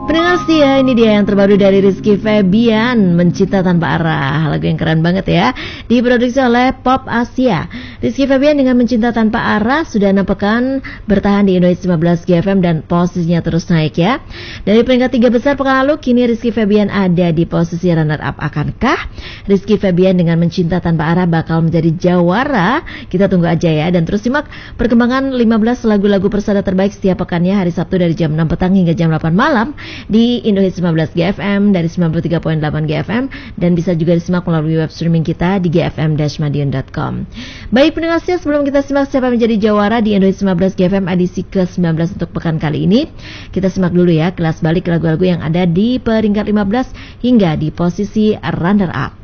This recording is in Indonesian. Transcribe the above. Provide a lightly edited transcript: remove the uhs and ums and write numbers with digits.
Pendengar setia, ini dia yang terbaru dari Rizky Febian, Mencinta Tanpa Arah. Lagu yang keren banget ya, diproduksi oleh Pop Asia. Rizky Febian dengan Mencinta Tanpa Arah sudah 6 pekan bertahan di Indonesia 15 GFM dan posisinya terus naik ya. Dari peringkat 3 besar pekan lalu, kini Rizky Febian ada di posisi runner up. Akankah Rizky Febian dengan Mencinta Tanpa Arah bakal menjadi jawara? Kita tunggu aja ya, dan terus simak perkembangan 15 lagu-lagu persada terbaik setiap pekannya hari Sabtu dari jam 6 petang hingga jam 8 malam di Indonesia 15 GFM dari 93.8 GFM, dan bisa juga disimak melalui web streaming kita di gfm-madiun.com. Baik pendengar setia, sebelum kita simak siapa menjadi jawara di Indonesia 15 GFM edisi ke-19 untuk pekan kali ini, kita simak dulu ya kelas balik lagu-lagu yang ada di peringkat 15 hingga di posisi runner up.